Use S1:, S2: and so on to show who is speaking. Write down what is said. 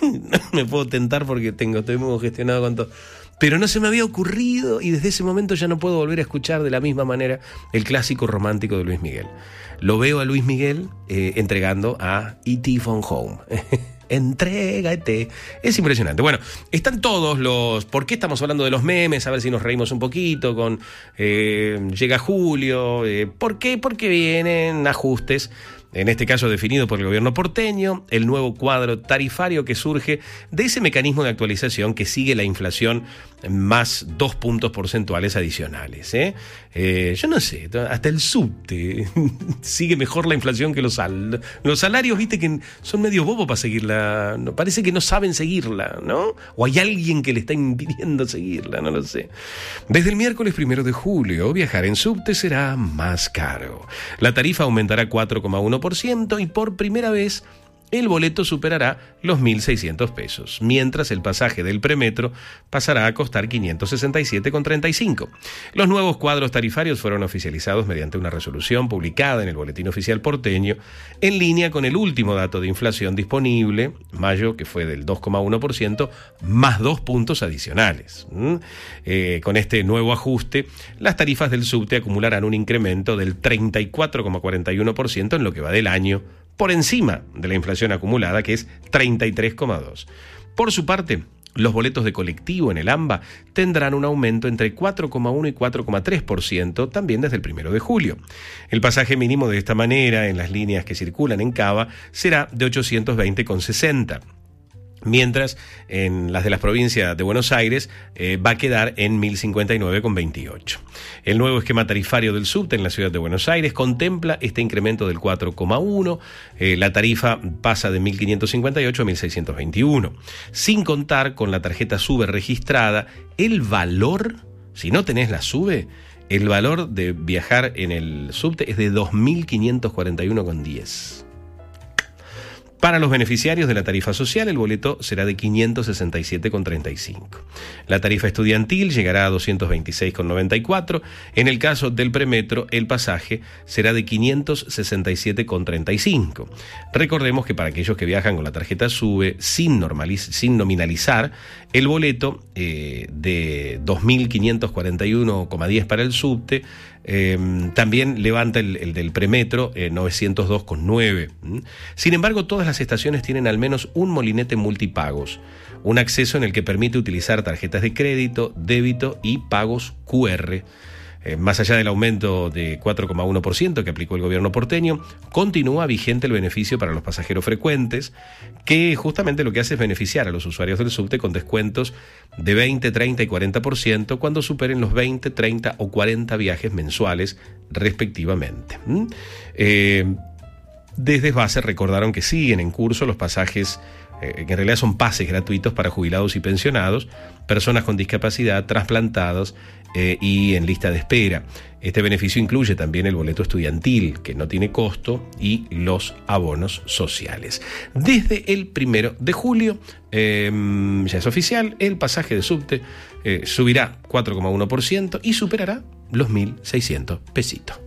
S1: No me puedo tentar porque estoy muy gestionado con todo. Pero no se me había ocurrido y desde ese momento ya no puedo volver a escuchar de la misma manera el clásico romántico de Luis Miguel. Lo veo a Luis Miguel entregando a E.T. Phone Home. Entrégate. Es impresionante. Bueno, están todos los... ¿Por qué estamos hablando de los memes? A ver si nos reímos un poquito con... llega julio. ¿Por qué? Porque vienen ajustes, en este caso definido por el gobierno porteño, el nuevo cuadro tarifario que surge de ese mecanismo de actualización que sigue la inflación más 2 puntos porcentuales adicionales. Yo no sé, hasta el subte sigue mejor la inflación que los salarios, viste que son medio bobos para seguirla, parece que no saben seguirla, ¿no? O hay alguien que le está impidiendo seguirla, no lo sé. Desde el miércoles 1 de julio, viajar en subte será más caro. La tarifa aumentará 4,1% y por primera vez el boleto superará los 1.600 pesos, mientras el pasaje del premetro pasará a costar 567,35. Los nuevos cuadros tarifarios fueron oficializados mediante una resolución publicada en el Boletín Oficial Porteño, en línea con el último dato de inflación disponible, mayo, que fue del 2,1%, más 2 puntos adicionales. Con este nuevo ajuste, las tarifas del subte acumularán un incremento del 34,41% en lo que va del año, por encima de la inflación acumulada, que es 33,2%. Por su parte, los boletos de colectivo en el AMBA tendrán un aumento entre 4,1 y 4,3%, también desde el 1 de julio. El pasaje mínimo de esta manera en las líneas que circulan en Cava será de 820,60. Mientras en las de las provincias de Buenos Aires va a quedar en 1.059,28. El nuevo esquema tarifario del subte en la ciudad de Buenos Aires contempla este incremento del 4,1%. La tarifa pasa de 1.558 a 1.621. Sin contar con la tarjeta SUBE registrada, el valor, si no tenés la SUBE, el valor de viajar en el subte es de 2.541,10. Para los beneficiarios de la tarifa social, el boleto será de 567,35. La tarifa estudiantil llegará a 226,94. En el caso del premetro, el pasaje será de 567,35. Recordemos que para aquellos que viajan con la tarjeta SUBE sin nominalizar, el boleto de 2.541,10 para el subte también levanta el del premetro 902,9. Sin embargo, todas las estaciones tienen al menos un molinete multipagos, un acceso en el que permite utilizar tarjetas de crédito, débito y pagos QR. Más allá del aumento de 4,1% que aplicó el gobierno porteño, continúa vigente el beneficio para los pasajeros frecuentes, que justamente lo que hace es beneficiar a los usuarios del subte con descuentos de 20, 30 y 40% cuando superen los 20, 30 o 40 viajes mensuales respectivamente. Desde base recordaron que siguen en curso los pasajes, que en realidad son pases gratuitos para jubilados y pensionados, personas con discapacidad, trasplantados y en lista de espera. Este beneficio incluye también el boleto estudiantil, que no tiene costo, y los abonos sociales. Desde el 1 de julio, ya es oficial, el pasaje de subte subirá 4,1% y superará los 1.600 pesitos.